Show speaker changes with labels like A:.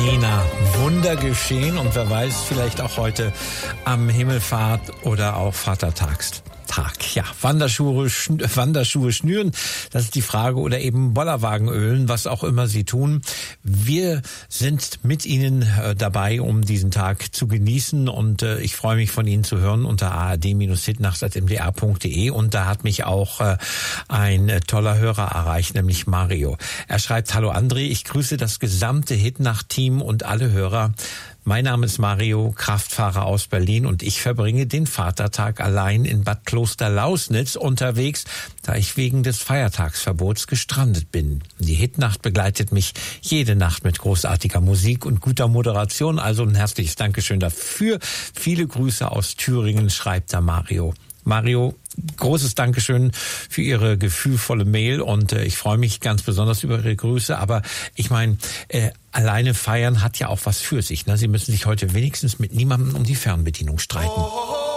A: Jena Wunder geschehen und wer weiß, vielleicht auch heute am Himmelfahrt oder auch Vatertagstag. Ja, Wanderschuhe schnüren, das ist die Frage, oder eben Bollerwagen ölen, was auch immer Sie tun. Wir sind mit Ihnen dabei, um diesen Tag zu genießen und ich freue mich, von Ihnen zu hören unter ard-hitnacht@mdr.de und da hat mich auch ein toller Hörer erreicht, nämlich Mario. Er schreibt: Hallo André, ich grüße das gesamte Hitnacht-Team und alle Hörer. Mein Name ist Mario, Kraftfahrer aus Berlin und ich verbringe den Vatertag allein in Bad Kloster-Lausnitz unterwegs, da ich wegen des Feiertagsverbots gestrandet bin. Die Hitnacht begleitet mich jede Nacht mit großartiger Musik und guter Moderation, also ein herzliches Dankeschön dafür. Viele Grüße aus Thüringen, schreibt da Mario. Mario, großes Dankeschön für Ihre gefühlvolle Mail und ich freue mich ganz besonders über Ihre Grüße. Aber ich meine, alleine feiern hat ja auch was für sich. Ne? Sie müssen sich heute wenigstens mit niemandem um die Fernbedienung streiten.